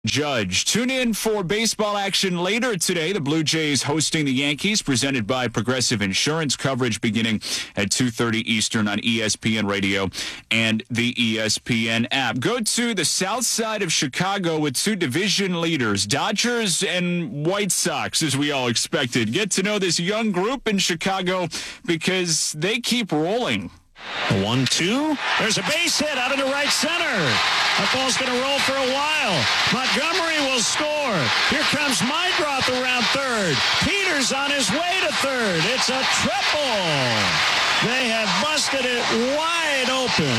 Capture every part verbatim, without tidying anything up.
Judge. Tune in for baseball action later today. The Blue Jays hosting the Yankees, presented by Progressive Insurance. Coverage beginning at two thirty Eastern on E S P N Radio and the E S P N app. Go to the south side of Chicago with two division leaders, Dodgers and White Sox, as we all expected. Get to know this young group in Chicago because they keep rolling. One, two. There's a base hit out into right center. That ball's going to roll for a while. Montgomery will score. Here comes Meidroth around third. Peters on his way to third. It's a triple. They have busted it wide open.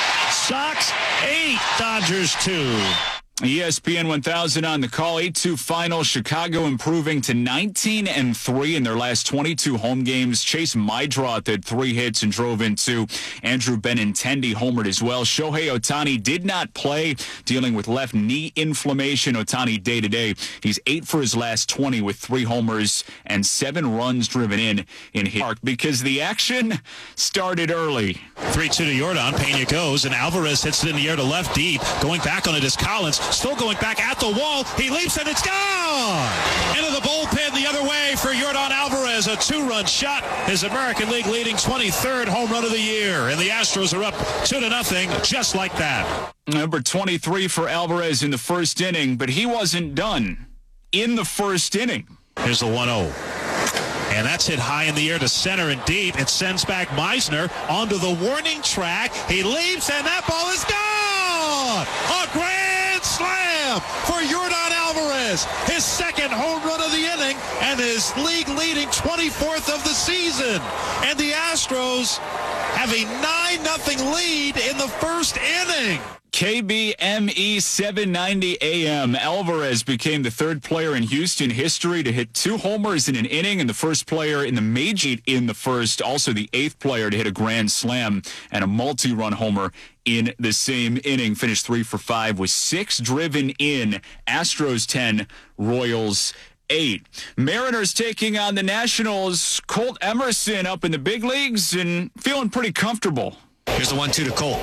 Sox eight, Dodgers two. E S P N one thousand on the call. eight two final. Chicago improving to nineteen and three in their last twenty-two home games. Chase Meidroth had three hits and drove in two. Andrew Benintendi homered as well. Shohei Ohtani did not play, dealing with left knee inflammation. Ohtani day to day. He's eight for his last twenty with three homers and seven runs driven in in his park because the action started early. three two to Jordan. Pena goes, and Alvarez hits it in the air to left deep. Going back on it is Collins. Still going back at the wall. He leaps, and it's gone! Into the bullpen the other way for Jordan Alvarez. A two-run shot. His American League leading twenty-third home run of the year. And the Astros are up two to nothing, just like that. Number twenty-three for Alvarez in the first inning, but he wasn't done in the first inning. Here's the one oh. And that's hit high in the air to center and deep. It sends back Meisner onto the warning track. He leaps, and that ball is gone! A grand slam for Jordan Alvarez. His second home run of the inning and his league-leading twenty-fourth of the season. And the Astros have a nine nothing lead in the first inning. K B M E seven ninety A M. Alvarez became the third player in Houston history to hit two homers in an inning and the first player in the major in the first, also the eighth player to hit a grand slam and a multi-run homer in the same inning. Finished three for five with six driven in. Astros ten, Royals eight. Mariners taking on the Nationals. Colt Emerson up in the big leagues and feeling pretty comfortable. Here's the one two to Colt.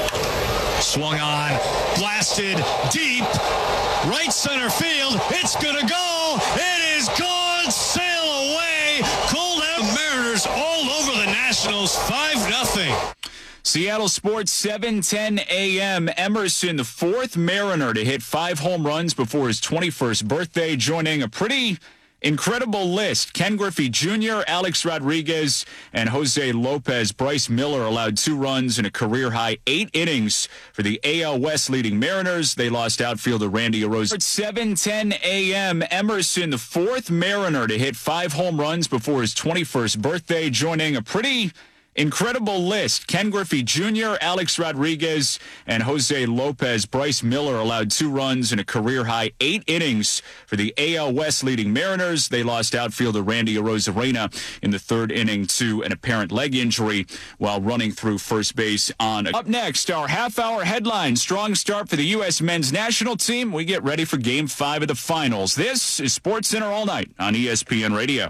Swung on, blasted deep, right center field. It's going to go. It is gone. Sail away. Cold out. Mariners all over the Nationals. five nothing. Seattle Sports seven ten A M. Emerson, the fourth Mariner to hit five home runs before his twenty-first birthday, joining a pretty incredible list. Ken Griffey Junior, Alex Rodriguez, and Jose Lopez. Bryce Miller allowed two runs in a career-high eight innings for the A L West leading Mariners. They lost outfielder Randy Arozarena. seven ten A M. Emerson, the fourth Mariner to hit five home runs before his twenty-first birthday, joining a pretty incredible list. Ken Griffey Junior, Alex Rodriguez, and Jose Lopez. Bryce Miller allowed two runs in a career-high eight innings for the A L West leading Mariners. They lost outfielder Randy Arozarena in the third inning to an apparent leg injury while running through first base on. Up next, our half-hour headline. Strong start for the U S men's national team. We get ready for Game five of the finals. This is SportsCenter All Night on E S P N Radio.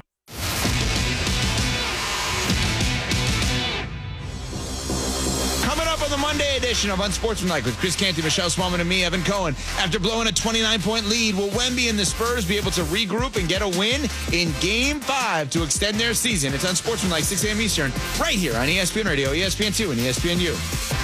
The Monday edition of Unsportsmanlike with Chris Canty, Michelle Smallman, and me, Evan Cohen. After blowing a twenty-nine point lead, will Wemby and the Spurs be able to regroup and get a win in Game five to extend their season? It's Unsportsmanlike, six a.m. Eastern, right here on E S P N Radio, E S P N two, and E S P N U.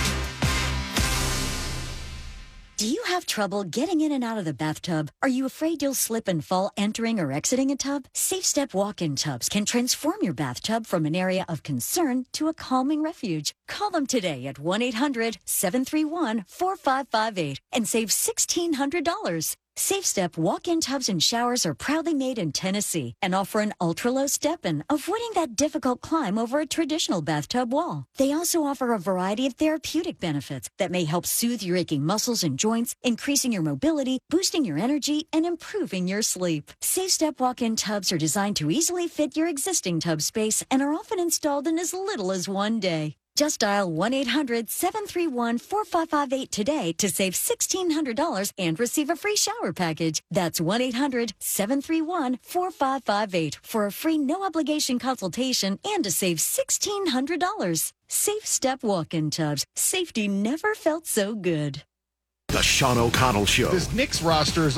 Do you have trouble getting in and out of the bathtub? Are you afraid you'll slip and fall entering or exiting a tub? Safe Step walk-in tubs can transform your bathtub from an area of concern to a calming refuge. Call them today at one eight hundred seven three one four five five eight and save sixteen hundred dollars. Safe Step walk-in tubs and showers are proudly made in Tennessee and offer an ultra-low step-in, avoiding that difficult climb over a traditional bathtub wall. They also offer a variety of therapeutic benefits that may help soothe your aching muscles and joints, increasing your mobility, boosting your energy, and improving your sleep. Safe Step walk-in tubs are designed to easily fit your existing tub space and are often installed in as little as one day. Just dial one eight hundred seven three one four five five eight today to save sixteen hundred dollars and receive a free shower package. That's one eight hundred seven three one four five five eight for a free no-obligation consultation and to save sixteen hundred dollars. Safe Step walk-in tubs. Safety never felt so good. The Sean O'Connell Show. This Knicks roster is